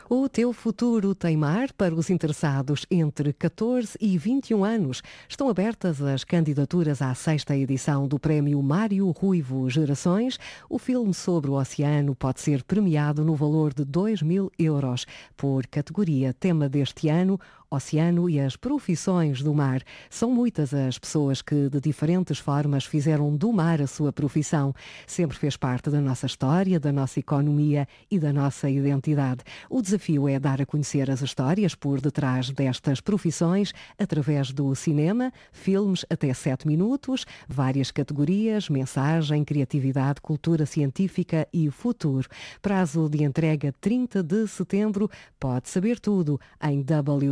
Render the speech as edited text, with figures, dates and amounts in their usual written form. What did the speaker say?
O teu futuro tem mar para os interessados entre 14 e 21 anos. Estão abertas as candidaturas à sexta edição do Prémio Mário Ruivo Gerações. O filme sobre o oceano pode ser premiado no valor de 2.000 euros. Por categoria, tema deste ano, oceano e as profissões do mar. São muitas as pessoas que, de diferentes formas, fizeram do mar a sua profissão. Sempre fez parte da nossa história, da nossa economia e da nossa identidade. O desafio é dar a conhecer as histórias por detrás destas profissões através do cinema, filmes até 7 minutos, várias categorias, mensagem, criatividade, cultura científica e futuro. Prazo de entrega 30 de setembro. Pode saber tudo em